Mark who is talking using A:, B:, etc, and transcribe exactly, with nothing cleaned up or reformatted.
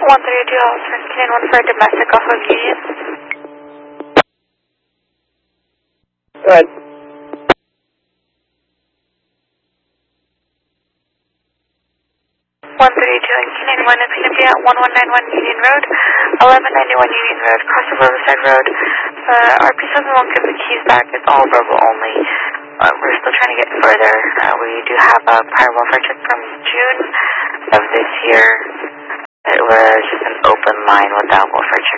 A: one thirty-two Alpha, Canadian one for domestic off of Union.
B: Go ahead.
A: one thirty-two and Canadian one is going to be at one one nine one Union Road, eleven ninety-one Union Road, across the Riverside Road. Uh, R P seven won't give the keys back, it's all verbal only. Uh, we're still trying to get further. Uh, we do have a prior welfare check from June of this year. It was just an open line without welfare check.